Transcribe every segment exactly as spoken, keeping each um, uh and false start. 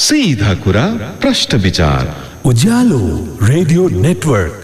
सीधा कुरा प्रश्न विचार। उज्यालो रेडियो नेटवर्क।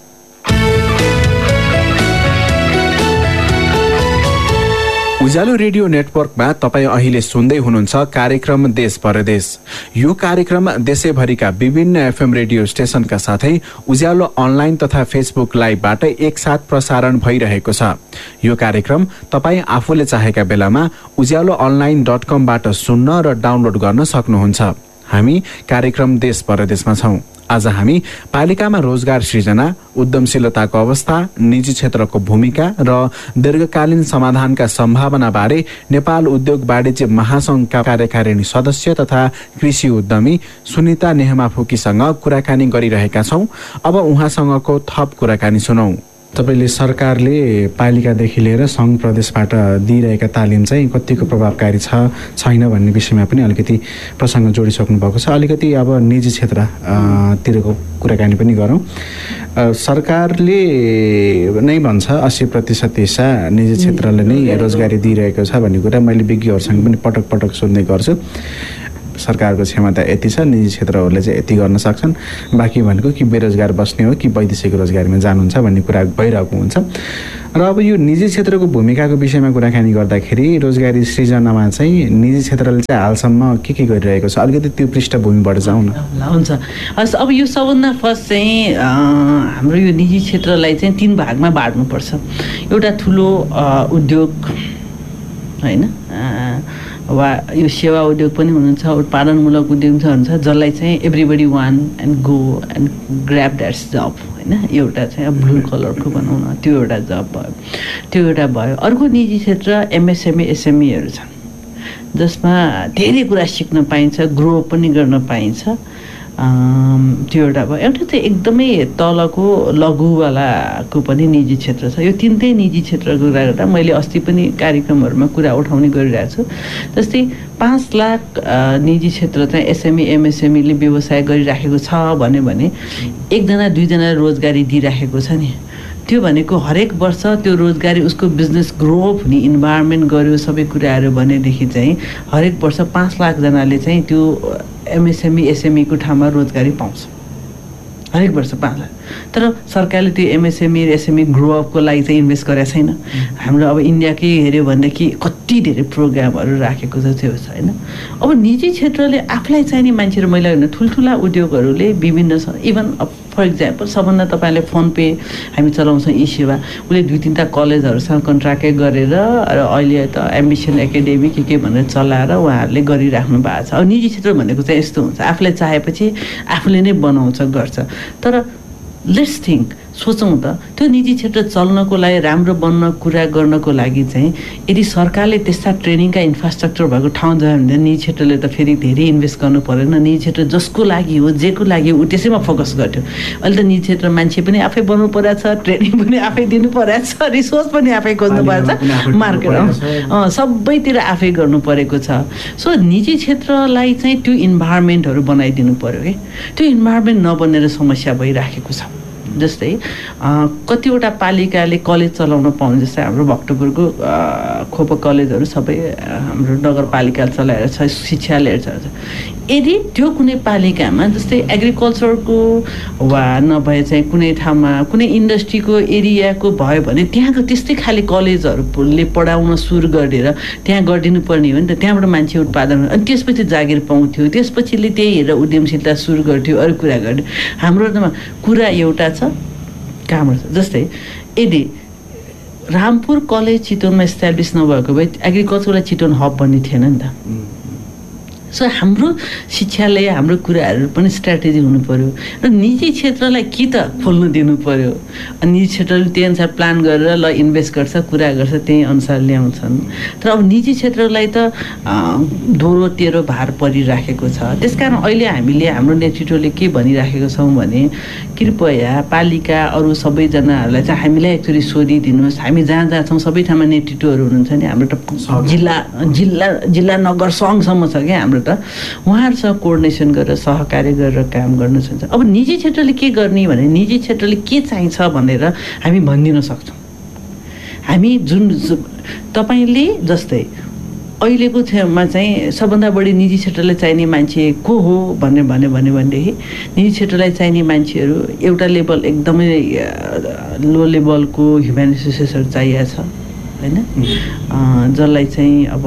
उज्यालो रेडियो नेटवर्कमा तपाईं अहिले सुन्दै हुनुहुन्छ कार्यक्रम देश परदेश। यो कार्यक्रम देशैभरिका विभिन्न एफएम रेडियो स्टेशनका साथै उज्यालो अनलाइन तथा फेसबुक लाइभबाट एकसाथ प्रसारण भइरहेको छ। यो कार्यक्रम तपाईं आफूले चाहेका बेलामा उज्यालो अनलाइन डट कमबाट सुन्न र डाउनलोड गर्न सक्नुहुन्छ। हामी कार्यक्रम देश परदेशमा छौं। आज हामी पालिकामा रोजगार सृजना, उद्यमशीलताको अवस्था, निजी क्षेत्रको भूमिका र दीर्घकालीन समाधानका सम्भावना बारे नेपाल उद्योग वाणिज्य महासंघका कार्यकारिणी सदस्य तथा कृषि उद्यमी सुनिता नेहमाफुकीसँग कुराकानी गरिरहेका छौं। अब उहाँसँगको थप कुराकानी सुनौं। तपाईले सरकारले पालिकादेखि लिएर संघ प्रदेशबाट दिइरहेका तालिम चाहिँ कतिको प्रभावकारी छ छैन भन्ने विषयमा पनि अलिकति प्रसङ्ग जोडिसक्नु भएको छ। अलिकति अब निजी क्षेत्र तिरको कुराकानी पनि गरौँ। सरकारले नै भन्छ अस्सी प्रतिशत हिस्सा निजी क्षेत्रले नै रोजगारी दिइरहेको छ भन्ने कुरा मैले विज्ञहरूसँग पनि पटक पटक सुन्ने गर्छु। सरकारको क्षमता यति छ, निजी क्षेत्रहरूले चाहिँ यति गर्न सक्छन्, बाँकी भनेको कि बेरोजगार बस्ने हो कि वैदेशिक रोजगारीमा जानुहुन्छ भन्ने कुरा भइरहेको हुन्छ। र अब यो निजी क्षेत्रको भूमिकाको विषयमा कुराकानी गर्दाखेरि रोजगारी सृजनामा चाहिँ निजी क्षेत्रले चाहिँ हालसम्म के के गरिरहेको छ, अलिकति त्यो पृष्ठभूमिबाट जाउँ न। हुन्छ। हस्, अब यो सबभन्दा फर्स्ट चाहिँ हाम्रो यो निजी क्षेत्रलाई चाहिँ तीन भागमा बाँड्नुपर्छ। एउटा ठुलो उद्योग होइन, वा यो सेवा उद्योग पनि हुनुहुन्छ, उत्पादनमूलक उद्योग हुन्छ, जसलाई चाहिँ everybody one and go and grab that's जब होइन, एउटा चाहिँ अब ब्लू कलरको भनौँ न, त्यो एउटा जब भयो, त्यो एउटा भयो। अर्को निजी क्षेत्र एमएसएमई एसएमईहरू छन्, जसमा धेरै कुरा सिक्न पाइन्छ, ग्रो पनि गर्न पाइन्छ, त्यो एउटा भयो। एउटा चाहिँ एकदमै तलको लघुवालाको पनि निजी क्षेत्र छ। यो तिनटै निजी क्षेत्रको कुरा गर्दा मैले अस्ति पनि कार्यक्रमहरूमा कुरा उठाउने गरिरहेको छु। जस्तै पाँच लाख निजी क्षेत्र चाहिँ एसएमई एमएसएमईले व्यवसाय गरिराखेको छ भन्यो भने एकजना दुईजना रोजगारी दिइराखेको छ नि, त्यो भनेको हरेक वर्ष त्यो रोजगारी उसको बिजनेस ग्रो हुने इन्भाइरोमेन्ट गर्यो सबै कुराहरू भनेदेखि चाहिँ हरेक वर्ष पाँच लाखजनाले चाहिँ त्यो एमएसएमई एसएमईको ठाउँमा रोजगारी पाउँछ हरेक वर्ष पाँच लाख। तर सरकारले त्यो एमएसएमई एसएमई ग्रो अपको लागि चाहिँ इन्भेस्ट गरेको छैन। हाम्रो अब इन्डियाकै हेऱ्यो भनेदेखि कति धेरै प्रोग्रामहरू राखेको छ त्यो छ होइन। अब निजी क्षेत्रले आफूलाई चाहिने मान्छेहरू, मैले होइन ठुल्ठुला उद्योगहरूले विभिन्न छ। इभन फर इक्जाम्पल सबभन्दा तपाईँले फोन पे हामी चलाउँछौँ, ई सेवा, उसले दुई तिनवटा कलेजहरूसँग कन्ट्र्याक्टै गरेर र अहिले त एम्बिसन एकाडेमी के के भनेर चलाएर उहाँहरूले गरिराख्नु भएको छ। अब निजी क्षेत्र भनेको चाहिँ यस्तो हुन्छ, आफूलाई चाहेपछि आफूले नै बनाउँछ गर्छ। तर लेट्स थिङ्क, सोचौँ त, त्यो निजी क्षेत्र चल्नको लागि, राम्रो बन्न कुरा गर्नको लागि चाहिँ यदि सरकारले त्यस्ता ट्रेनिङका इन्फ्रास्ट्रक्चर भएको ठाउँ जायो भने निजी क्षेत्रले त फेरि धेरै इन्भेस्ट गर्नु परेन। निजी क्षेत्र जसको लागि हो, जेको लागि हो, त्यसैमा फोकस गर्थ्यो। अहिले त निजी क्षेत्र मान्छे पनि आफै बनाउनु परेको छ, ट्रेनिङ पनि आफै दिनु परेको छ, रिसोर्स पनि आफै खोज्नु परेको छ, मार्केट सबैतिर आफै गर्नु परेको छ। सो निजी क्षेत्रलाई चाहिँ त्यो इन्भाइरोमेन्टहरू बनाइदिनु पऱ्यो कि त्यो इन्भाइरोमेन्ट नबनेर समस्या भइराखेको छ। जस्तै कतिवटा पालिकाले कलेज चलाउन पाउने, जस्तै हाम्रो भक्तपुरको खोप कलेजहरू सबै हाम्रो नगरपालिका चलाएर छ, शिक्षालय छ। यदि त्यो कुनै पालिकामा जस्तै एग्रिकल्चरको वा नभए चाहिँ कुनै ठाउँमा कुनै इन्डस्ट्रीको एरियाको भयो भने त्यहाँको त्यस्तै खाले कलेजहरूले पढाउन सुरु गरेर त्यहाँ गरिदिनु पर्ने हो नि त। त्यहाँबाट मान्छे उत्पादन, अनि त्यसपछि जागिर पाउँथ्यो, त्यसपछिले त्यही हेरेर उद्यमशीलता सुरु गर्थ्यो, अरू कुरा गर्थ्यो। हाम्रो कुरा एउटा छ कहाँबाट, जस्तै यदि रामपुर कलेज चितवनमा इस्टाब्लिस नभएको भए एग्रिकल्चरलाई चितवन हब भन्ने थिएन नि त। सो हाम्रो शिक्षालय, हाम्रो कुराहरू पनि स्ट्राटेजी हुनु पर्यो र निजी क्षेत्रलाई कि त खोल्नु दिनु पर्यो। अनि निजी क्षेत्रले त्यही अनुसार प्लान गरेर ल इन्भेस्ट गर्छ, कुरा गर्छ, त्यही अनुसार ल्याउँछन्। तर अब निजी क्षेत्रलाई त दोहोरो तेह्रो भार परिराखेको छ। त्यस कारण अहिले हामीले हाम्रो नेतृत्वले के भनिराखेको छौँ भने कृपया पालिका अरू सबैजनाहरूलाई चाहिँ हामीलाई एकचोटि सोधिदिनुहोस्। हामी जहाँ जहाँ छौँ सबै ठाउँमा नेतृत्वहरू हुनुहुन्छ नि, हाम्रो त जिल्ला जिल्ला जिल्ला नगर सङ्घसम्म छ क्या हाम्रो, त उहाँहरूसँग कोअर्डिनेसन गरेर सहकार्य गरेर काम गर्नु छ। अब निजी क्षेत्रले के गर्ने भने निजी क्षेत्रले के चाहिन्छ भनेर हामी भनिदिन सक्छौँ। हामी जुन तपाईँले जस्तै अहिलेको मा चाहिँ सबभन्दा बढी निजी क्षेत्रलाई चाहिने मान्छे को हो भन्ने भन्यो भने भनेदेखि निजी क्षेत्रलाई चाहिने मान्छेहरू एउटा लेभल एकदमै लो लेभलको ह्युमन रिसोर्सेसहरू चाहिएको छ होइन, जसलाई चाहिँ अब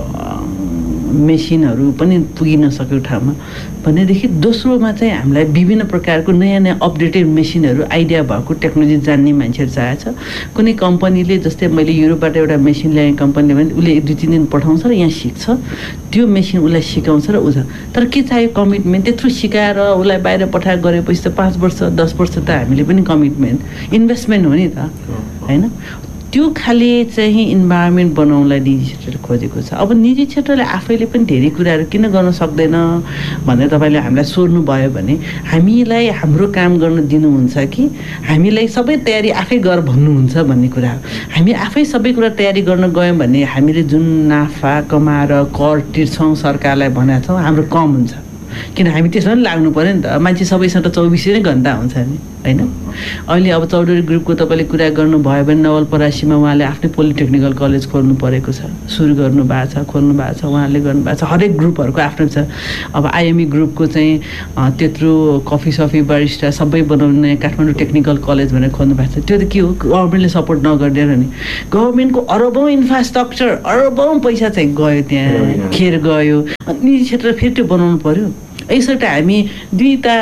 मेसिनहरू पनि पुगिन सक्यो ठाउँमा भनेदेखि दोस्रोमा चाहिँ हामीलाई विभिन्न प्रकारको नयाँ नयाँ अपडेटेड मेसिनहरू आइडिया भएको टेक्नोलोजी जान्ने मान्छेहरू चाहिएको छ। कुनै कम्पनीले जस्तै मैले युरोपबाट एउटा मेसिन ल्याएँ कम्पनीले भने उसले दुई तिन दिन पठाउँछ र यहाँ सिक्छ, त्यो मेसिन उसलाई सिकाउँछ र उस तर के चाहियो कमिटमेन्ट। त्यत्रो सिकाएर उसलाई बाहिर पठाएर गरेपछि त पाँच वर्ष दस वर्ष त हामीले पनि कमिटमेन्ट इन्भेस्टमेन्ट हो नि त होइन। त्यो खाले चाहिँ इन्भाइरोमेन्ट बनाउनलाई निजी क्षेत्रले खोजेको छ। अब निजी क्षेत्रले आफैले पनि धेरै कुराहरू किन गर्न सक्दैन भनेर तपाईँले हामीलाई सोध्नुभयो भने हामीलाई हाम्रो काम गर्न दिनुहुन्छ कि हामीलाई सबै तयारी आफै गर भन्नुहुन्छ भन्ने कुरा हो। हामी आफै सबै कुरा तयारी गर्न गयौँ भने हामीले जुन नाफा कमाएर कर तिर्छौँ सरकारलाई भनेका छौँ हाम्रो कम हुन्छ, किन हामी त्यसमा पनि लाग्नु पऱ्यो नि त। मान्छे सबैसँग चौबिसै नै घन्टा हुन्छ नि होइन। अहिले अब चौधरी ग्रुपको तपाईँले कुरा गर्नुभयो भने नवलपरासीमा उहाँले आफ्नै पोलिटेक्निकल कलेज खोल्नु परेको छ, सुरु गर्नु भएको छ, खोल्नु भएको छ, उहाँले गर्नुभएको छ। हरेक ग्रुपहरूको आफ्नो छ। अब आइएमई ग्रुपको चाहिँ त्यत्रो कफी सफी बारिस्टा सबै बनाउने काठमाडौँ टेक्निकल कलेज भनेर खोल्नु भएको छ। त्यो त के हो, गभर्मेन्टले सपोर्ट नगरिदिएर नि। गभर्मेन्टको अरबौँ इन्फ्रास्ट्रक्चर अरबौँ पैसा चाहिँ गयो त्यहाँ, खेर गयो। निजी क्षेत्र फेरि त्यो बनाउनु पऱ्यो। यसर्ट हामी दुईवटा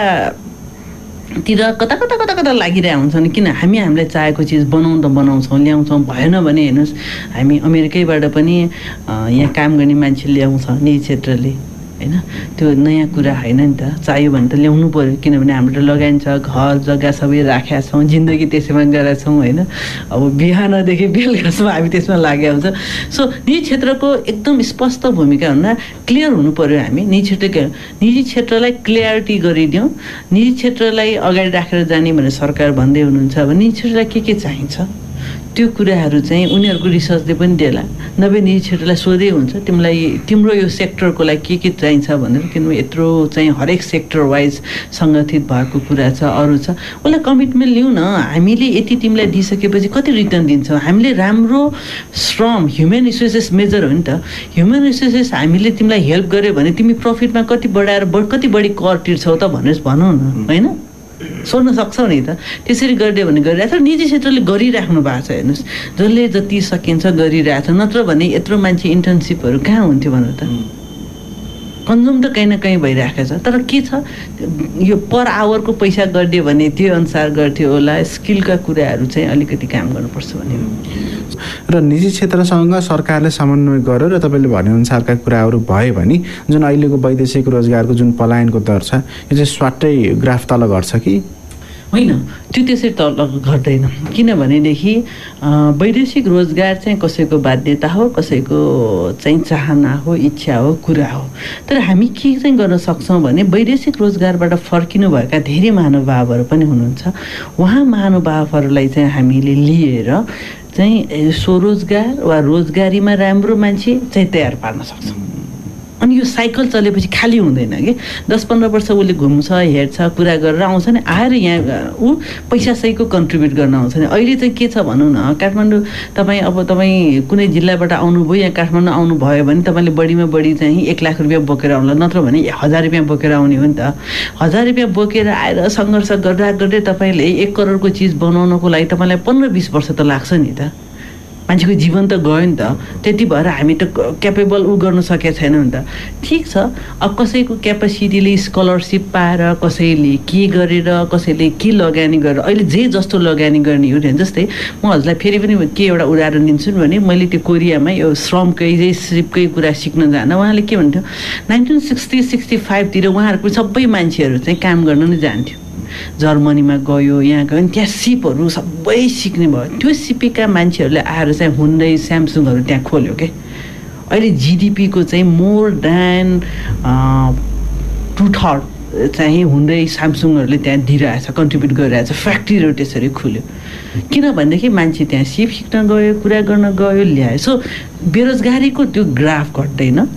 तिर कता कता कता कता लागिरहेको हुन्छ नि। किन हामी हामीलाई चाहेको चिज बनाउँ त बनाउँछौँ, ल्याउँछौँ, भएन भने हेर्नुहोस् हामी अमेरिकैबाट पनि यहाँ काम गर्ने मान्छे ल्याउँछ निजी क्षेत्रले होइन। त्यो नयाँ कुरा होइन नि त, चाहियो भने त ल्याउनु पऱ्यो। किनभने हाम्रो लगानी छ, घर जग्गा सबै राखेका छौँ, जिन्दगी त्यसैमा गरेका छौँ होइन। अब बिहानदेखि बेलुकासम्म हामी त्यसमा लागेका हुन्छ। सो निजी क्षेत्रको एकदम स्पष्ट भूमिका हुँदा क्लियर हुनु पऱ्यो। हामी निजी क्षेत्र निजी क्षेत्रलाई क्लियरिटी गरिदिउँ। निजी क्षेत्रलाई अगाडि राखेर जाने भनेर सरकार भन्दै हुनुहुन्छ भने निजी क्षेत्रलाई के के चाहिन्छ त्यो कुराहरू चाहिँ उनीहरूको रिसर्चले पनि देला। नभए निजी क्षेत्रलाई सोधै हुन्छ तिमीलाई तिम्रो यो सेक्टरको लागि के के चाहिन्छ भनेर। किनभने यत्रो चाहिँ हरेक सेक्टर वाइज सङ्गठित भएको कुरा छ, अरू छ, उसलाई कमिटमेन्ट लिउँ न। हामीले यति तिमीलाई दिइसकेपछि कति रिटर्न दिन्छौँ। हामीले राम्रो श्रम ह्युमन रिसोर्सेस मेजर हो नि त। ह्युमन रिसोर्सेस हामीले तिमीलाई हेल्प गर्यो भने तिमी प्रफिटमा कति बढाएर कति बढी कर तिर्छौ त भनेर भनौँ न होइन, सोध्न सक्छौ नि त। त्यसरी गरिदियो भने गरिरहेको छ। निजी क्षेत्रले गरिराख्नु भएको छ हेर्नुहोस्, जसले जति सकिन्छ गरिरहेको छ। नत्र भने यत्रो मान्छे इन्टर्नसिपहरू कहाँ हुन्थ्यो भनेर त, कन्ज्युम त कहीँ न कहीँ भइरहेको छ। तर के छ, यो पर आवरको पैसा गरिदियो भने त्यो अनुसार गर्थ्यो होला। स्किलका कुराहरू चाहिँ अलिकति काम गर्नुपर्छ भन्ने हो। र निजी क्षेत्रसँग सरकारले समन्वय गरेर र तपाईँले भनेअनुसारका कुराहरू भयो भने जुन अहिलेको वैदेशिक रोजगारको जुन पलायनको दर छ यो चाहिँ स्वाटै ग्राफ तल घट्छ कि होइन? त्यो त्यसरी तल घट्दैन। किनभनेदेखि वैदेशिक रोजगार चाहिँ कसैको बाध्यता हो, कसैको चाहिँ चाहना हो, इच्छा हो, कुरा हो। तर हामी के चाहिँ गर्न सक्छौँ भने वैदेशिक रोजगारबाट फर्किनुभएका धेरै महानुभावहरू पनि हुनुहुन्छ। उहाँ महानुभावहरूलाई चाहिँ हामीले लिएर चाहिँ स्वरोजगार वा रोजगारीमा राम्रो मान्छे चाहिँ तयार पार्न सक्छौँ। अनि यो साइकल चलेपछि खाली हुँदैन कि दस पन्ध्र वर्ष उसले घुम्छ, हेर्छ, कुरा गरेर आउँछ नि, आएर यहाँ ऊ पैसा सहीको कन्ट्रिब्युट गर्न आउँछ नि। अहिले चाहिँ के छ भनौँ न, काठमाडौँ तपाईँ अब तपाईँ कुनै जिल्लाबाट आउनुभयो, यहाँ काठमाडौँ आउनुभयो भने तपाईँले बढीमा बढी चाहिँ एक लाख रुपियाँ बोकेर आउला, नत्र भने हजार रुपियाँ बोकेर आउने हो नि त। हजार रुपियाँ बोकेर आएर सङ्घर्ष गर्दा गर्दै तपाईँले एक करोडको चिज बनाउनको लागि तपाईँलाई पन्ध्र बिस वर्ष त लाग्छ नि त। मान्छेको जीवन त गयो नि त। त्यति भएर हामी त क्यापेबल ऊ गर्न सकेका छैनौँ नि त। ठिक छ, अब कसैको क्यापेसिटीले स्कलरसिप पाएर, कसैले के गरेर, कसैले के लगानी गरेर, अहिले जे जस्तो लगानी गर्ने हो नि। जस्तै म हजुरलाई फेरि पनि के एउटा उदाहरण दिन्छु भने मैले त्यो कोरियामा यो श्रमकै सिपकै कुरा सिक्न जाँदा उहाँले के भन्थ्यो, नाइन्टिन सिक्सटी सिक्सटी फाइभतिर उहाँहरूको सबै मान्छेहरू चाहिँ काम गर्न नै जान्थ्यो। जर्मनीमा गयो, यहाँ गयो, त्यहाँ सिपहरू सबै सिक्ने भयो। त्यो सिपेका मान्छेहरूले आएर चाहिँ हुन्डई स्यामसङहरू त्यहाँ खोल्यो के। अहिले जिडिपीको चाहिँ मोर देन टु थर्ड चाहिँ हुन्डई स्यामसङहरूले त्यहाँ दिइरहेछ, कन्ट्रिब्युट गरिरहेछ। फ्याक्ट्रीहरू त्यसरी खुल्यो किनभनेदेखि मान्छे त्यहाँ सिप सिक्न गयो, कुरा गर्न गयो, ल्यायो। सो बेरोजगारीको त्यो ग्राफ घट्दैन,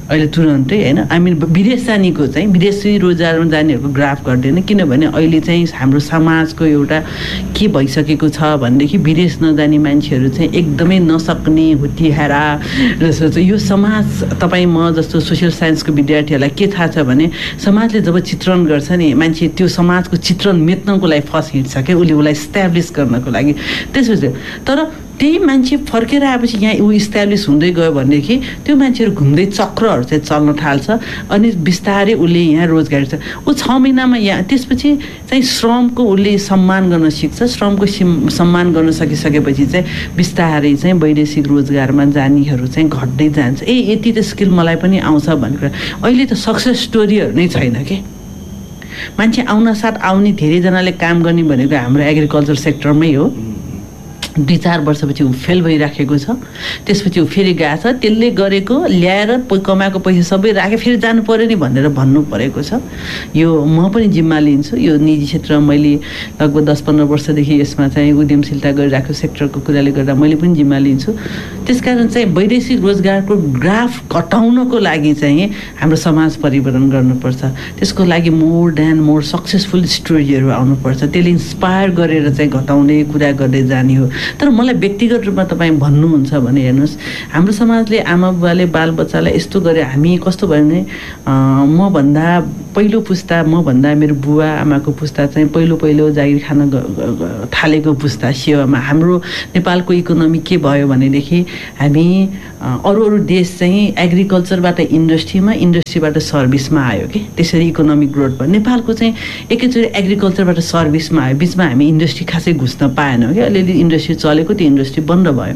अहिले तुरन्तै होइन हामी विदेश जानेको चाहिँ विदेशी रोजगारमा जानेहरूको ग्राफ घट्दैन किनभने अहिले चाहिँ हाम्रो समाजको एउटा के भइसकेको छ भनेदेखि विदेश नजाने मान्छेहरू चाहिँ एकदमै नसक्ने हुत्तिहारा जस्तो चाहिँ यो समाज तपाईँ म जस्तो सोसियल साइन्सको विद्यार्थीहरूलाई के थाहा छ भने समाजले जब चित्रण गर्छ नि मान्छे त्यो समाजको चित्रण मेट्नको लागि फर्स्ट हिँड्छ क्या उसले उसलाई इस्ट्याब्लिस गर्नको लागि त्यसपछि तर त्यही मान्छे फर्केर आएपछि यहाँ ऊ इस्ट्याब्लिस हुँदै गयो भनेदेखि त्यो मान्छेहरू घुम्दै चक्रहरू चाहिँ चल्न थाल्छ अनि बिस्तारै उसले यहाँ रोजगारी छ ऊ छ महिनामा यहाँ त्यसपछि चाहिँ श्रमको उसले सम्मान गर्न सिक्छ श्रमको सम्मान गर्न सकिसकेपछि चाहिँ बिस्तारै चाहिँ वैदेशिक रोजगारमा जानेहरू चाहिँ घट्दै जान्छ ए यति त स्किल मलाई पनि आउँछ भन्ने कुरा अहिले त सक्सेस स्टोरीहरू नै छैन कि मान्छे आउन साथ आउने धेरैजनाले काम गर्ने भनेको हाम्रो एग्रिकल्चर सेक्टरमै हो दुई चार वर्षपछि ऊ फेल भइराखेको छ त्यसपछि ऊ फेरि गएको छ त्यसले गरेको ल्याएर कमाएको पैसा सबै राखेँ फेरि जानु पऱ्यो नि भनेर भन्नु परेको छ यो म पनि जिम्मा लिन्छु यो निजी क्षेत्र मैले लगभग दस पन्ध्र वर्षदेखि यसमा चाहिँ उद्यमशीलता गरिराखेको सेक्टरको कुराले गर्दा मैले पनि जिम्मा लिन्छु त्यसकारण चाहिँ वैदेशिक रोजगारको ग्राफ घटाउनको लागि चाहिँ हाम्रो समाज परिवर्तन गर्नुपर्छ त्यसको लागि मोर देन मोर सक्सेसफुल स्टोरीहरू आउनुपर्छ त्यसले इन्सपायर गरेर चाहिँ घटाउने कुरा गर्दै जाने हो तर मलाई व्यक्तिगत रूपमा तपाईँ भन्नुहुन्छ भने हेर्नुहोस् हाम्रो समाजले आमा बुवाले बालबच्चालाई यस्तो गरे हामी कस्तो भयो भने मभन्दा पहिलो पुस्ता मभन्दा मेरो बुवा आमाको पुस्ता चाहिँ पहिलो पहिलो जागिर खान थालेको पुस्ता सेवामा हाम्रो नेपालको इकोनोमी के भयो भनेदेखि हामी अरू अरू देश चाहिँ एग्रिकल्चरबाट इन्डस्ट्रीमा इन्डस्ट्रीबाट सर्भिसमा आयो कि त्यसरी इकोनोमिक ग्रोथ भयो नेपालको चाहिँ एकैचोटि एग्रिकल्चरबाट सर्भिसमा आयो बिचमा हामी इन्डस्ट्री खासै घुस्न पाएनौँ कि अलिअलि इन्डस्ट्री चलेको त्यो इन्डस्ट्री बन्द भयो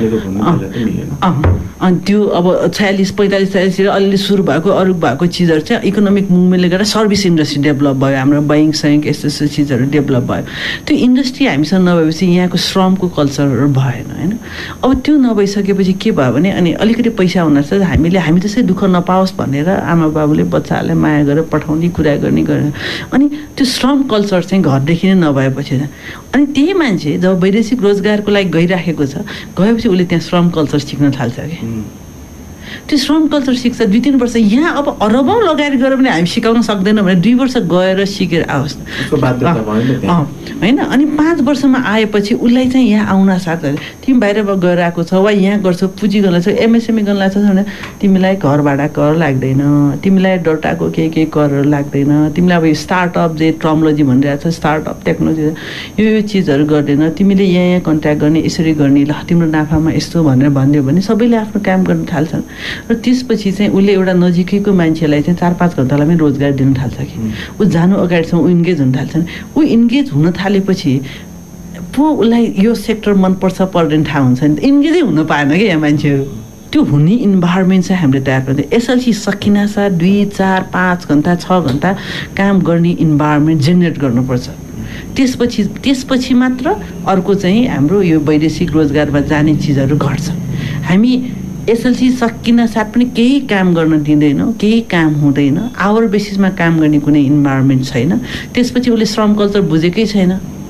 अनि त्यो अब छयालिस पैँतालिस छयालिसतिर अलिअलि सुरु भएको अरू भएको चिजहरू चाहिँ इकोनोमिक मुभमेन्टले गर्दा सर्भिस इन्डस्ट्री डेभलप भयो हाम्रो बैङ्क सैङ्क यस्तो यस्तो चिजहरू डेभलप भयो त्यो इन्डस्ट्री हामीसँग नभएपछि यहाँको श्रमको कल्चरहरू भएन होइन अब त्यो नभइसकेपछि के भयो भने अनि अलिकति पैसा हुनासाथ हामीले हामी त्यसै दुःख नपाओस् भनेर आमा बाबुले बच्चाहरूलाई माया गरेर पठाउने कुरा गर्ने गरेर अनि त्यो श्रम कल्चर चाहिँ घरदेखि नै नभएपछि अनि त्यही मान्छे जब वैदेशिक रोजगारको लागि गइराखेको छ गएपछि उसले त्यहाँ श्रम कल्चर सिक्न थाल्छ कि त्यो श्रम कल्चर सिक्छ दुई तिन वर्ष यहाँ अब अरबौँ लगाएर गएर पनि हामी सिकाउन सक्दैनौँ भने दुई वर्ष गएर सिकेर आओस् होइन अनि पाँच वर्षमा आएपछि उसलाई चाहिँ यहाँ आउन साथ तिमी बाहिर गएर आएको छ वा यहाँ गर्छौ पुँजी गर्न लाग्छ एमएसएमई गर्न लाग्छ भने तिमीलाई घर भाडा कर लाग्दैन तिमीलाई डटाको केही केही करहरू लाग्दैन तिमीलाई अब स्टार्टअप जे टर्मोलोजी भनिरहेको छ स्टार्टअप टेक्नोलोजी यो यो चिजहरू गर्दैन तिमीले यहाँ यहाँ कन्ट्याक्ट गर्ने यसरी गर्ने ल तिम्रो नाफामा यस्तो भनेर भनिदियो भने सबैले आफ्नो काम गर्न थाल्छन् र त्यसपछि चाहिँ उसले एउटा नजिकैको मान्छेलाई चाहिँ चार पाँच घन्टालाई पनि रोजगार दिन थाल्छ कि ऊ जानु अगाडिसम्म ऊ इन्गेज हुन थाल्छन् ऊ इन्गेज हुन थालेपछि पो उसलाई यो सेक्टर मनपर्छ पर्दैन थाहा हुन्छ नि इन्गेजै हुन पाएन क्या यहाँ मान्छेहरू त्यो हुने इन्भाइरोमेन्ट चाहिँ हामीले तयार गर्दै एसएलसी सकिनासाथ दुई चार पाँच घन्टा छ घन्टा काम गर्ने इन्भाइरोमेन्ट जेनेरेट गर्नुपर्छ त्यसपछि त्यसपछि मात्र अर्को चाहिँ हाम्रो यो वैदेशिक रोजगारमा जाने चिजहरू घट्छ हामी एसएलसी सकिन साथ पनि केही काम गर्न दिँदैनौँ केही काम हुँदैन आवर बेसिसमा काम गर्ने कुनै इन्भाइरोमेन्ट छैन त्यसपछि उसले श्रम कल्चर बुझेकै छैन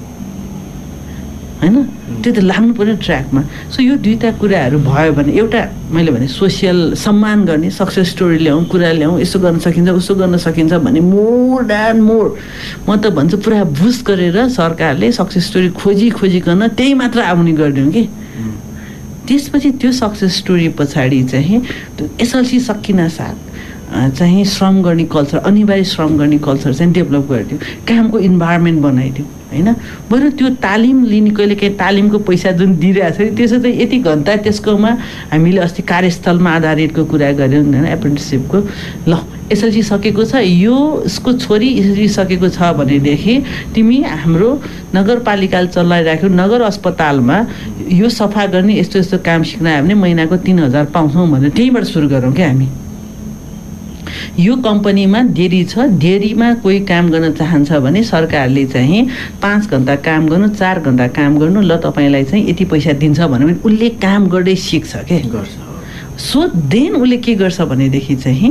होइन त्यो त लाग्नु पर्यो ट्र्याकमा सो यो दुईवटा कुराहरू भयो भने एउटा मैले भने सोसियल सम्मान गर्ने सक्सेस स्टोरी ल्याउँ कुरा ल्याउँ यसो गर्न सकिन्छ उसो गर्न सकिन्छ भने मोर द्यान मोर म त भन्छु पुरा बुस्ट गरेर सरकारले सक्सेस स्टोरी खोजी खोजिकन त्यही मात्र आउने गरिदिउँ कि त्यसपछि त्यो सक्सेस स्टोरी पछाडि चाहिँ एसएलसी सकिन साथ चाहिँ श्रम गर्ने कल्चर अनिवार्य श्रम गर्ने कल्चर चाहिँ डेभलप गरिदियो कामको इन्भाइरोमेन्ट बनाइदियो होइन बरु त्यो तालिम लिने कहिले काहीँ तालिमको पैसा जुन दिइरहेको छ त्यसो त यति घन्टा त्यसकोमा हामीले अस्ति कार्यस्थलमा आधारितको कुरा गऱ्यौँ होइन एप्रेन्टिससिपको ल एसएलसी सकेको छ यो उसको छोरी यसरी सकेको छ भनेदेखि तिमी हाम्रो नगरपालिकाले चलाइराख्यो नगर अस्पतालमा यो सफा गर्ने यस्तो यस्तो काम सिक्न आयो भने महिनाको तिन हजार पाउँछौँ भनेर त्यहीँबाट सुरु गरौँ क्या हामी यो कम्पनीमा डेरी छ डेरीमा कोही काम गर्न चाहन्छ भने सरकारले चाहिँ पाँच घन्टा काम गर्नु चार घन्टा काम गर्नु ल तपाईँलाई चाहिँ यति पैसा दिन्छ भने उसले काम गर्दै सिक्छ के गर्छ सो देन उसले के गर्छ भनेदेखि चाहिँ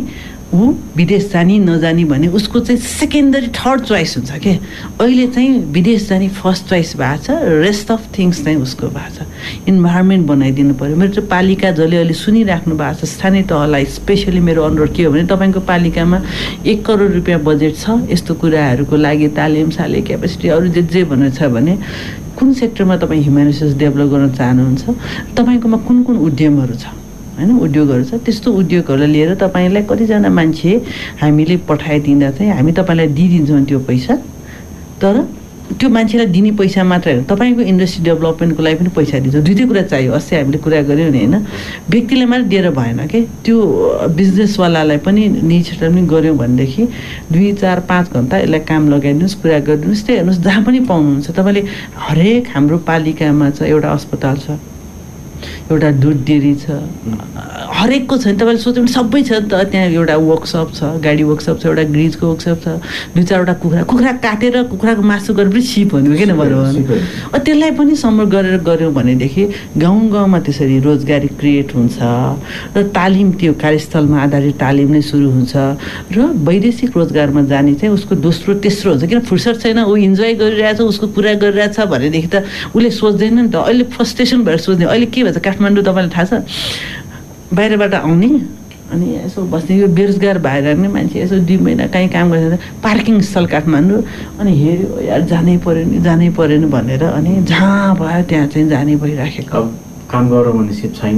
ऊ विदेश जाने नजाने भने उसको चाहिँ सेकेन्डरी थर्ड चोइस हुन्छ के। अहिले चाहिँ विदेश जाने फर्स्ट चोइस भएको छ, रेस्ट अफ थिङ्स चाहिँ उसको भएको छ। इन्भाइरोमेन्ट बनाइदिनु पऱ्यो। मेरो चाहिँ पालिका जसले अहिले सुनिराख्नु भएको छ स्थानीय तहलाई स्पेसली मेरो अनुरोध के हो भने तपाईँको पालिकामा एक करोड रुपियाँ बजेट छ यस्तो कुराहरूको लागि, तालिम साले क्यापेसिटी अरू जे जे भनेर छ भने कुन सेक्टरमा तपाईँ ह्युमन रिसोर्स डेभलप गर्न चाहनुहुन्छ, तपाईँकोमा कुन कुन उद्यमहरू छ होइन, उद्योगहरू छ, त्यस्तो उद्योगहरूलाई लिएर तपाईँलाई कतिजना मान्छे हामीले पठाइदिँदा चाहिँ हामी तपाईँलाई दिइदिन्छौँ त्यो पैसा। तर त्यो मान्छेलाई दिने पैसा मात्र होइन, तपाईँको इन्डस्ट्री डेभलपमेन्टको लागि पनि पैसा दिन्छौँ। दुईटै कुरा चाहियो। अस्ति हामीले कुरा गऱ्यौँ नि होइन, व्यक्तिलाई मात्र दिएर भएन कि त्यो बिजनेसवालालाई पनि निजी क्षेत्र पनि गऱ्यौँ भनेदेखि दुई चार पाँच घन्टा यसलाई काम लगाइदिनुहोस्, कुरा गरिदिनुहोस्। त्यही हेर्नुहोस् जहाँ पनि पाउनुहुन्छ तपाईँले। हरेक हाम्रो पालिकामा छ एउटा अस्पताल छ, एउटा दुध डेरी छ, हरेकको छ नि। तपाईँले सोच्यो भने सबै छ त। त्यहाँ एउटा वर्कसप छ, गाडी वर्कसप छ, एउटा ग्रिजको वर्कसप छ, दुई चारवटा कुखुरा कुखुरा काटेर कुखुराको मासु गरेर पनि सिप हुनु किन भनौँ भने त्यसलाई पनि समर गरेर गऱ्यौँ भनेदेखि गाउँ गाउँमा त्यसरी रोजगारी क्रिएट हुन्छ र तालिम त्यो कार्यस्थलमा आधारित तालिम नै सुरु हुन्छ र वैदेशिक रोजगारमा जाने चाहिँ उसको दोस्रो तेस्रो हुन्छ। किन फुर्सद छैन, ऊ इन्जोय गरिरहेछ, उसको कुरा गरिरहेछ भनेदेखि त उसले सोच्दैन नि त। अहिले फ्रस्ट्रेसन भएर सोच्ने अहिले के भन्छ काठमाडौँ तपाईँलाई थाहा छ बाहिरबाट आउने अनि यसो बस्ने यो बेरोजगार भएर नै मान्छे यसो दुई महिना कहीँ काम गर्छ पार्किङ स्थल काठमाडौँ अनि हेऱ्यो यार जानै पऱ्यो नि जानै पऱ्यो नि भनेर अनि जहाँ भयो त्यहाँ चाहिँ जाने भइराखेको। काम गरौँ भने सिप छैन,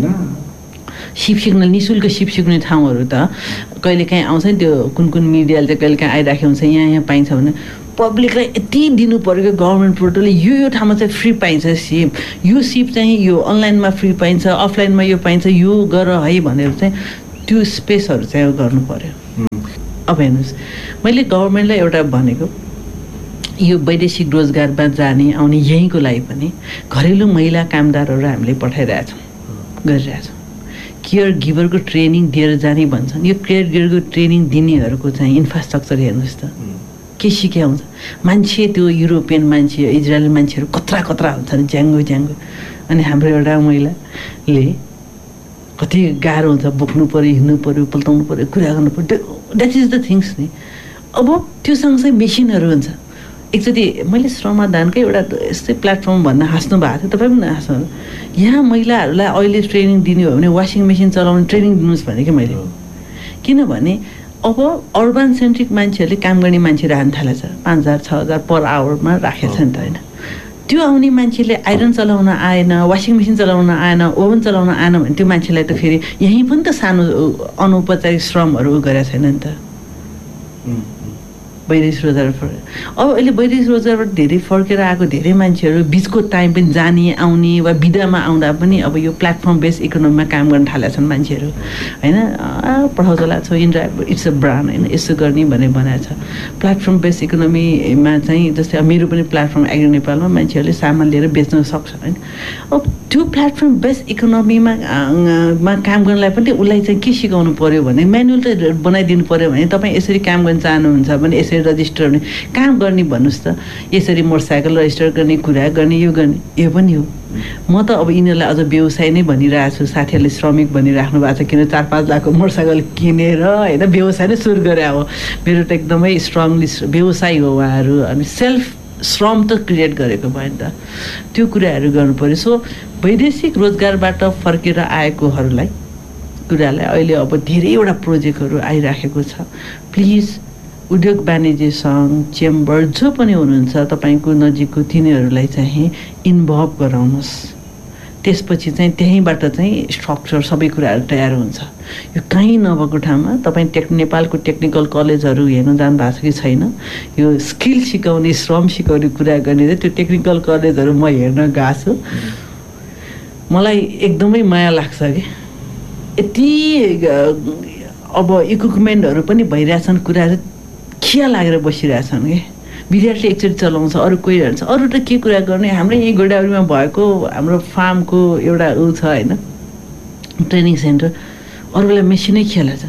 सिप सिक्न नि शुल्क सिप सिक्ने ठाउँहरू त कहिलेकाहीँ आउँछ नि। त्यो कुन कुन मिडियाले चाहिँ कहिलेकाहीँ आइराखेको हुन्छ यहाँ यहाँ पाइन्छ भने पब्लिकलाई यति दिनु पऱ्यो कि गभर्मेन्ट पोर्टलले यो यो ठाउँमा चाहिँ फ्री पाइन्छ सिप, यो सिप चाहिँ यो अनलाइनमा फ्री पाइन्छ, अफलाइनमा यो पाइन्छ, यो गर है भनेर चाहिँ त्यो स्पेसहरू चाहिँ गर्नु पऱ्यो। अब हेर्नुहोस् मैले गभर्मेन्टलाई एउटा भनेको यो वैदेशिक रोजगारमा जाने आउने यहीँको लागि पनि घरेलु महिला कामदारहरू हामीले पठाइरहेछौँ गरिरहेछौँ। केयर गिभरको ट्रेनिङ दिएर जाने भन्छन्। यो केयर गिभरको ट्रेनिङ दिनेहरूको चाहिँ इन्फ्रास्ट्रक्चर हेर्नुहोस् त के सिकाउँछ। मान्छे त्यो युरोपियन मान्छे इजरायली मान्छेहरू कत्रा कत्रा हुन्छन् ज्याङ्गो ज्याङ्गो अनि हाम्रो एउटा महिलाले कति गाह्रो हुन्छ, बोक्नु पऱ्यो, हिँड्नु पऱ्यो, पल्टाउनु पऱ्यो, कुरा गर्नु पऱ्यो। द्याट इज द थिङ्स नि। अब त्यो सँगसँगै मेसिनहरू हुन्छ। एकचोटि मैले श्रमदानकै एउटा यस्तै प्लेटफर्म भन्न हाँस्नु भएको थियो, तपाईँ पनि हाँस्नु। यहाँ महिलाहरूलाई अहिले ट्रेनिङ दिने हो भने वासिङ मेसिन चलाउने ट्रेनिङ दिनुहोस् भने कि मैले, किनभने अब अर्बन सेन्ट्रिक मान्छेहरूले काम गर्ने मान्छे राख्न थालेछ, पाँच हजार छ हजार पर आवरमा राखेको छ नि त होइन। त्यो आउने मान्छेले आइरन चलाउन आएन, वासिङ मेसिन चलाउन आएन, ओभन चलाउन आएन भने त्यो मान्छेलाई त फेरि यहीँ पनि त सानो अनौपचारिक श्रमहरू गरेको छैन नि त वैदेशिक रोजगार। अब अहिले वैदेशिक रोजगारबाट धेरै फर्केर आएको धेरै मान्छेहरू बिचको टाइम पनि जाने आउने वा बिदामा आउँदा पनि अब यो प्लेटफर्म बेस्ड इकोनोमीमा काम गर्न थालेका छन् मान्छेहरू होइन। पठाउ चलाएको छ इन्डिया इट्स अ ब्रान्ड होइन, यसो गर्ने भनेर बनाएको छ। प्लेटफर्म बेस्ड इकोनोमीमा चाहिँ जस्तै मेरो पनि प्लेटफर्म एग्री नेपालमा मान्छेहरूले सामान लिएर बेच्न सक्छ होइन। अब त्यो प्लेटफर्म बेस्ड इकोनोमीमा मा काम गर्नलाई पनि उसलाई चाहिँ के सिकाउनु पऱ्यो भने म्यानुअल त बनाइदिनु पऱ्यो भने तपाईँ यसरी काम गर्न चाहनुहुन्छ भने यसरी रजिस्टर हुने काम गर्ने भन्नुहोस् त, यसरी मोटरसाइकल रजिस्टर गर्ने कुरा गर्ने यो गर्ने यो पनि हो। म त अब यिनीहरूलाई अझ व्यवसाय नै भनिरहेको छु। साथीहरूले श्रमिक भनिराख्नु भएको छ किन चार पाँच लाखको मोटरसाइकल किनेर होइन व्यवसाय नै सुरु गरे हो। मेरो त एकदमै स्ट्रङली व्यवसाय हो उहाँहरू अनि सेल्फ श्रम त क्रिएट गरेको भयो नि त, त्यो कुराहरू गर्नु पऱ्यो। सो वैदेशिक रोजगारबाट फर्केर आएकोहरूलाई कुरालाई अहिले अब धेरैवटा प्रोजेक्टहरू आइराखेको छ। प्लिज उद्योग वाणिज्य सङ्घ चेम्बर जो पनि हुनुहुन्छ तपाईँको नजिकको तिनीहरूलाई चाहिँ इन्भल्भ गराउनुहोस्। त्यसपछि चाहिँ त्यहीँबाट चाहिँ स्ट्रक्चर सबै कुराहरू तयार हुन्छ। यो कहीँ नभएको ठाउँमा तपाईँ टेक् नेपालको टेक्निकल कलेजहरू हेर्नु जानु भएको छ कि छैन, यो स्किल सिकाउने श्रम सिकाउने कुरा गर्ने त्यो टेक्निकल कलेजहरू म हेर्न गएको छु। मलाई एकदमै माया लाग्छ कि यति अब इक्विपमेन्टहरू पनि भइरहेछन्, कुराहरू खिया लागेर बसिरहेछन् कि विद्यार्थीले एकचोटि चलाउँछ अरू कोही हेर्छ। अरू त के कुरा गर्ने, हाम्रै यहीँ गोदावरीमा भएको हाम्रो फार्मको एउटा ऊ छ होइन ट्रेनिङ सेन्टर, अरूलाई मेसिनै खेलाएको छ।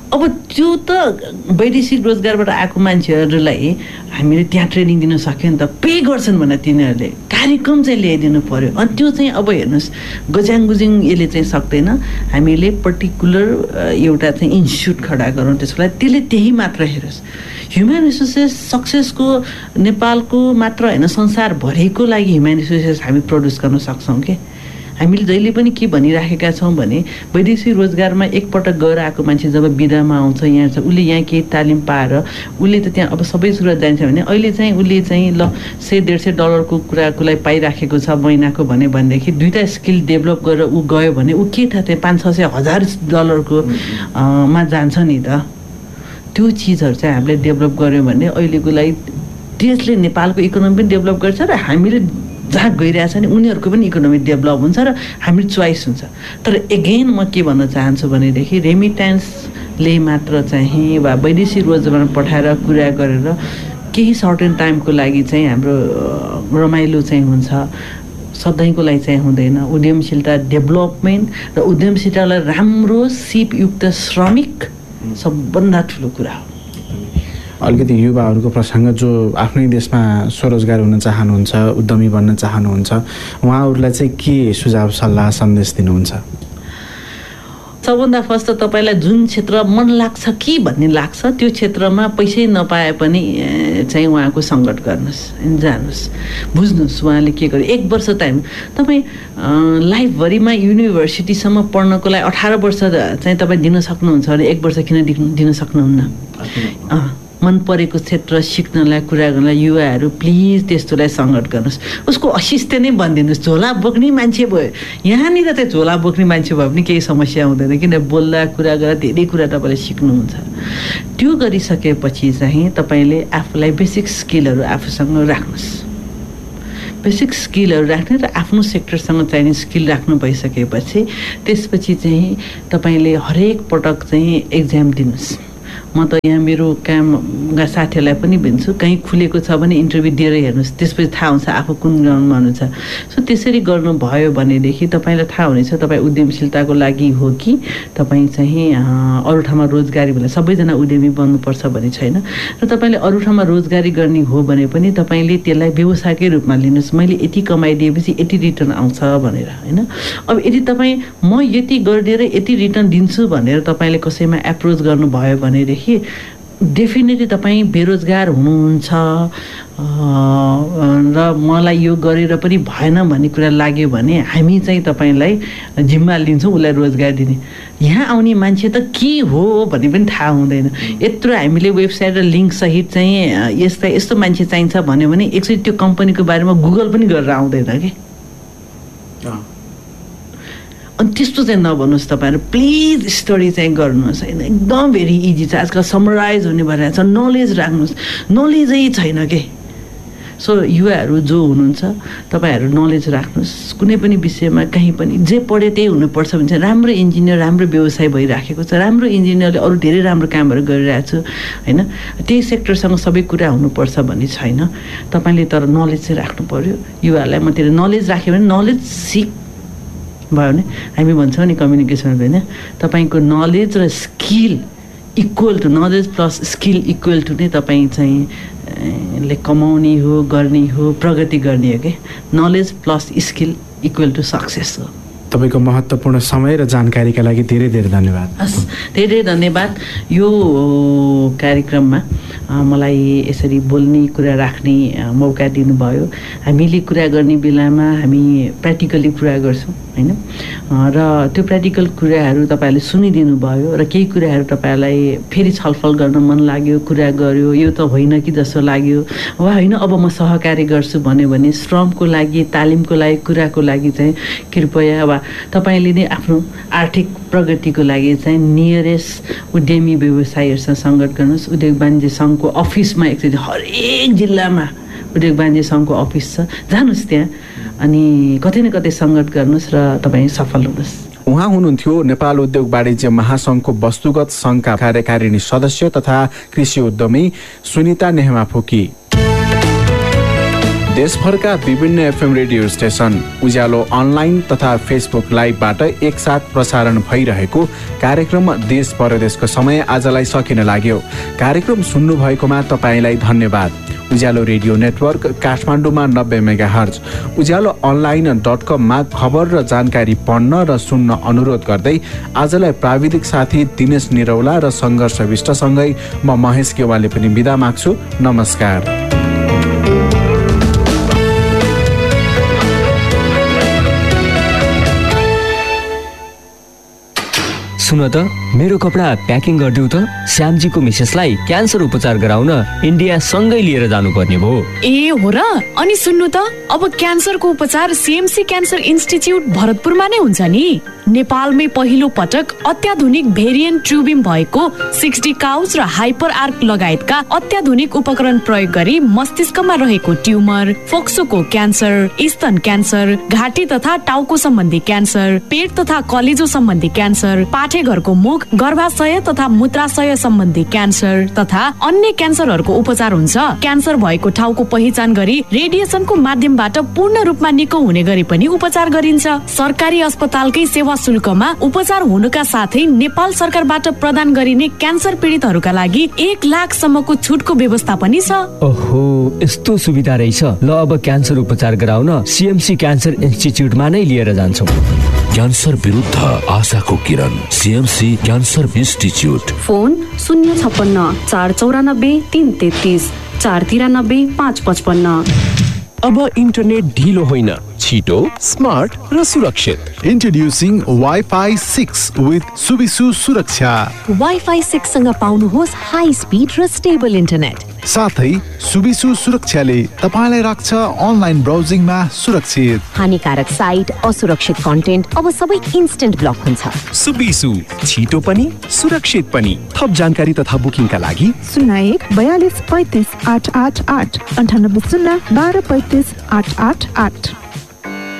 अब त्यो त वैदेशिक रोजगारबाट आएको मान्छेहरूलाई हामीले त्यहाँ ट्रेनिङ दिन सक्यो नि त, पे गर्छन् भने तिनीहरूले कार्यक्रम चाहिँ ल्याइदिनु पर्यो। अनि त्यो चाहिँ अब हेर्नुहोस् गज्याङ गुजिङ यसले चाहिँ सक्दैन, हामीले पर्टिकुलर एउटा चाहिँ इन्स्टिट्युट खडा गरौँ त्यसको लागि, त्यसले त्यही मात्र हेरोस्। ह्युमन रिसोर्सेस सक्सेसको नेपालको मात्र होइन संसारभरिको लागि ह्युमन रिसोर्सेस हामी प्रड्युस गर्न सक्छौँ कि। हामीले जहिले पनि के भनिराखेका छौँ भने वैदेशिक रोजगारमा एकपटक गएर आएको मान्छे जब बिदामा आउँछ यहाँ छ उसले यहाँ केही तालिम पाएर उसले त त्यहाँ अब सबै सुरत जान्छ भने अहिले चाहिँ उसले चाहिँ ल सय डेढ सय डलरको कुराको लागि पाइराखेको छ महिनाको भने भनेदेखि दुईवटा स्किल डेभलप गरेर ऊ गयो भने ऊ के थाहा त्यहाँ पाँच छ सय हजार डलरको मा जान्छ नि त। त्यो चिजहरू चाहिँ हामीले डेभलप गऱ्यौँ भने अहिलेको लागि त्यसले नेपालको इकोनोमी पनि डेभलप गर्छ र हामीले जहाँ गइरहेछ नि उनीहरूको पनि इकोनोमी डेभलप हुन्छ र हाम्रो चोइस हुन्छ। तर एगेन म के भन्न चाहन्छु भनेदेखि रेमिट्यान्सले मात्र चाहिँ वा वैदेशिक रोजगारमा पठाएर कुरा गरेर केही सर्टेन टाइमको लागि चाहिँ हाम्रो रमाइलो चाहिँ हुन्छ, सधैँको लागि चाहिँ हुँदैन। उद्यमशीलता डेभलपमेन्ट र उद्यमशीलतालाई राम्रो सिपयुक्त श्रमिक सबभन्दा ठुलो कुरा हो। अलिकति युवाहरूको प्रसङ्ग जो आफ्नै देशमा स्वरोजगार हुन चाहनुहुन्छ, उद्यमी बन्न चाहनुहुन्छ, उहाँहरूलाई चाहिँ के सुझाव सल्लाह सन्देश दिनुहुन्छ? सबभन्दा फर्स्ट त तपाईँलाई जुन क्षेत्र मन लाग्छ कि भन्ने लाग्छ त्यो क्षेत्रमा पैसै नपाए पनि चाहिँ उहाँको सङ्कट गर्नुहोस्, जानुहोस्, बुझ्नुहोस् उहाँले के गर्यो। एक वर्ष टाइम तपाईँ लाइफभरिमा युनिभर्सिटीसम्म पढ्नको लागि अठार वर्ष चाहिँ तपाईँ दिन सक्नुहुन्छ भने एक वर्ष किन दिन सक्नुहुन्न? मन परेको क्षेत्र सिक्नलाई कुरा गर्नलाई युवाहरू प्लिज त्यस्तोलाई सङ्कट गर्नुहोस्। उसको असिस्टेन्ट नै भनिदिनुहोस्, झोला बोक्ने मान्छे भयो। यहाँनिर चाहिँ झोला बोक्ने मान्छे भयो भने केही समस्या हुँदैन, किन बोल्दा कुरा गरेर धेरै कुरा तपाईँले सिक्नुहुन्छ। त्यो गरिसकेपछि चाहिँ तपाईँले आफूलाई बेसिक स्किलहरू आफूसँग राख्नुहोस्। बेसिक स्किलहरू राख्ने र आफ्नो सेक्टरसँग चाहिने स्किल राख्नु भइसकेपछि त्यसपछि चाहिँ तपाईँले हरेक पटक चाहिँ एक्जाम दिनुहोस्। म त यहाँ मेरो कामका साथीहरूलाई पनि भन्छु कहीँ खुलेको छ भने इन्टरभ्यू दिएर हेर्नुहोस्, त्यसपछि थाहा हुन्छ आफू कुन ग्राउन्डमा हुनुहुन्छ। सो त्यसरी गर्नुभयो भनेदेखि तपाईँलाई थाहा हुनेछ तपाईँ उद्यमशीलताको लागि हो कि तपाईँ चाहिँ अरू ठाउँमा रोजगारी भने सबैजना उद्यमी बन्नुपर्छ भन्ने छैन। र तपाईँले अरू ठाउँमा रोजगारी गर्ने हो भने पनि तपाईँले त्यसलाई व्यवसायकै रूपमा लिनुहोस्। मैले यति कमाइदिएपछि यति रिटर्न आउँछ भनेर होइन। अब यदि तपाईँ म यति गरिदिएर यति रिटर्न दिन्छु भनेर तपाईँले कसैमा एप्रोच गर्नुभयो भनेदेखि डेफिनेटली तपाईँ बेरोजगार हुनुहुन्छ र मलाई यो गरेर पनि भएन भन्ने कुरा लाग्यो भने हामी चाहिँ तपाईँलाई जिम्मा लिन्छौँ उसलाई रोजगार दिने। यहाँ आउने मान्छे त के हो भन्ने पनि थाहा हुँदैन। यत्रो हामीले वेबसाइट र लिङ्क सहित चाहिँ यस्ता यस्तो मान्छे चाहिन्छ भन्यो भने एकचोटि त्यो कम्पनीको बारेमा गुगल पनि गरेर आउँदैन कि। अनि त्यस्तो चाहिँ नभन्नुहोस् तपाईँहरू, प्लिज स्टडी चाहिँ गर्नुहोस् होइन। एकदम भेरी इजी छ, आजकल समराइज हुने भइरहेको छ। नलेज राख्नुहोस्, नलेजै छैन के। सो युवाहरू जो हुनुहुन्छ तपाईँहरू नलेज राख्नुहोस् कुनै पनि विषयमा, कहीँ पनि जे पढ्यो त्यही हुनुपर्छ भने चाहिँ राम्रो इन्जिनियर राम्रो व्यवसाय भइराखेको छ। राम्रो इन्जिनियरले अरू धेरै राम्रो कामहरू गरिरहेको छु होइन। त्यही सेक्टरसँग सबै कुरा हुनुपर्छ भन्ने छैन। तपाईँले तर नलेज चाहिँ राख्नु पऱ्यो। युवाहरूलाई म त्यो नलेज राख्यो भने नलेज सिक भयो भने हामी भन्छौँ नि कम्युनिकेसन होइन, तपाईँको नलेज र skill equal to, knowledge plus skill equal to नै तपाईँ चाहिँ ले कमाउने हो, गर्ने हो, प्रगति गर्ने हो कि। Knowledge plus skill equal to success हो। तपाईँको महत्त्वपूर्ण समय र जानकारीका लागि धेरै धेरै धन्यवाद। हस्, धेरै धेरै धन्यवाद। यो कार्यक्रममा मलाई यसरी बोल्ने कुरा राख्ने मौका दिनुभयो। हामीले कुरा गर्ने बेलामा हामी प्र्याक्टिकली कुरा गर्छौँ होइन, र त्यो प्र्याक्टिकल कुराहरू तपाईँहरूले सुनिदिनु भयो र केही कुराहरू तपाईँलाई फेरि छलफल गर्न मन लाग्यो, कुरा गर्यो, यो त होइन कि जस्तो लाग्यो वा होइन अब म सहकारी गर्छु भन्यो भने श्रमको लागि, तालिमको लागि, कुराको लागि चाहिँ कृपया वा तपाईँले नै आफ्नो आर्थिक प्रगतिको लागि चाहिँ नियरेस्ट उद्यमी व्यवसायीहरूसँग सङ्गत गर्नुहोस्। उद्योग वाणिज्य सङ्घको अफिसमा एकचोटि हरेक जिल्लामा उद्योग वाणिज्य सङ्घको अफिस छ, जानुहोस् त्यहाँ अनि कतै न कतै सङ्गत गर्नुहोस् र तपाईँ सफल हुनुहोस्। उहाँ हुनुहुन्थ्यो नेपाल उद्योग वाणिज्य महासङ्घको वस्तुगत सङ्घका कार्यकारिणी सदस्य तथा कृषि उद्यमी सुनिता नेहमा फोकी। देशभरका विभिन्न एफएम रेडियो स्टेशन, उज्यालो अनलाइन तथा फेसबुक लाइभबाट एकसाथ प्रसारण भइरहेको कार्यक्रम देश परदेशको समय आजलाई सकिन लाग्यो। कार्यक्रम सुन्नु भएकोमा तपाईँलाई धन्यवाद। उज्यालो रेडियो नेटवर्क काठमाडौँमा नब्बे मेगा हर्ज, उज्यालो अनलाइन डट कममा खबर र जानकारी पढ्न र सुन्न अनुरोध गर्दै आजलाई प्राविधिक साथी दिनेश निरौला र सङ्घर्ष विष्टसँगै म महेश गेवाले पनि बिदा माग्छु। नमस्कार। सुन त, मेरो कपडा प्याकिङ गरिदिउ त। श्यामजीको मिसेसलाई क्यान्सर उपचार गराउन इन्डिया सँगै लिएर जानुपर्ने भयो। ए हो र? अनि सुन्नु त, अब क्यान्सरको उपचार सीएमसी क्यान्सर इन्स्टिच्युट भरतपुरमा नै हुन्छ नि। नेपालमै पहिलो पटक अत्याधुनिक भेरिएन्ट ट्युबिम भएको सिक्सटी काउच र हाइपर आर्क लगायतका अत्याधुनिक उपकरण प्रयोग गरी मस्तिष्कमा रहेको ट्युमर, फोक्सोको क्यान्सर, स्तन क्यान्सर, घाँटी तथा टाउको सम्बन्धी क्यान्सर, पेट तथा कलेजो सम्बन्धी क्यान्सर, पाठेघरको मुख, गर्भाशय तथा मूत्राशय सम्बन्धी क्यान्सर तथा अन्य क्यान्सरहरूको उपचार हुन्छ। क्यान्सर भएको ठाउँको पहिचान गरी रेडिएसनको माध्यमबाट पूर्ण रूपमा निको हुने गरी पनि उपचार गरिन्छ। सरकारी अस्पतालकै सेवा शुल्कमा उपचार हुनुका साथै नेपाल सरकारबाट प्रदान गरिने क्यान्सर पीडितहरूका लागि एक लाख सम्मको छुटको व्यवस्था पनि छ। ओहो, यस्तो सुविधा रहेछ। ल, अब क्यान्सर उपचार गराउन सीएमसी क्यान्सर इन्स्टिच्युटमा नै लिएर जान्छौँ। क्यान्सर विरुद्ध आशाको किरण, सीएमसी क्यान्सर इन्स्टिच्युट। फोन शून्य छप्पन्न चार चौरानब्बे तीन तेत्तिस चार तिरानब्बे पाँच पचपन्न। अब इन्टरनेट ढिलो होइन, छिटो, स्मार्ट र सुरक्षित। Introducing Wi-Fi six with Subisu सुरक्षा। वाइफाई सिक्स सँग पाउनुहोस् हाई स्पिड र स्टेबल इन्टरनेट। साथै सुबिसु सुरक्षाले तपाईलाई राख्छ अनलाइन ब्राउजिङमा सुरक्षित। हानिकारक साइट, असुरक्षित कन्टेन्ट अब सबै इन्स्टेन्ट ब्लक हुन्छ। सुबिसु, छिटो पनि सुरक्षित पनि। थप जानकारी तथा बुकिङका लागि शून्य एक बयालिस पैँतिस आठ आठ आठ अन्ठानब्बे शून्य बाह्र पैँतिस आठ आठ आठ।